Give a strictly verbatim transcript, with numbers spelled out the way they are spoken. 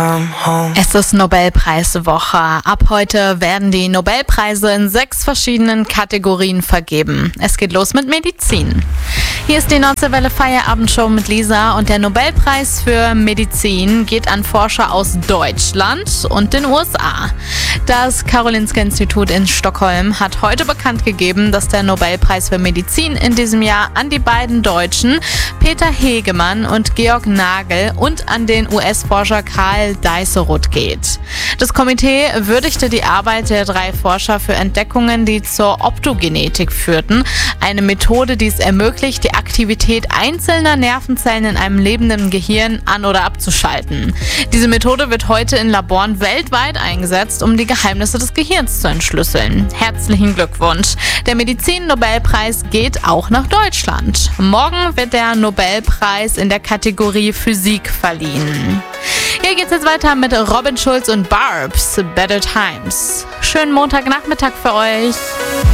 Es ist Nobelpreiswoche. Ab heute werden die Nobelpreise in sechs verschiedenen Kategorien vergeben. Es geht los mit Medizin. Hier ist die Nordseewelle Feierabendshow mit Lisa und der Nobelpreis für Medizin geht an Forscher aus Deutschland und den U S A. Das Karolinska-Institut in Stockholm hat heute bekannt gegeben, dass der Nobelpreis für Medizin in diesem Jahr an die beiden Deutschen Peter Hegemann und Georg Nagel und an den U S-Forscher Karl Deisseroth geht. Das Komitee würdigte die Arbeit der drei Forscher für Entdeckungen, die zur Optogenetik führten, eine Methode, die es ermöglicht, die Aktivität einzelner Nervenzellen in einem lebenden Gehirn an- oder abzuschalten. Diese Methode wird heute in Laboren weltweit eingesetzt, um die Geheimnisse des Gehirns zu entschlüsseln. Herzlichen Glückwunsch! Der Medizin-Nobelpreis geht auch nach Deutschland. Morgen wird der Nobelpreis in der Kategorie Physik verliehen. Hier geht's jetzt weiter mit Robin Schulz und Barbs, Better Times. Schönen Montagnachmittag für euch.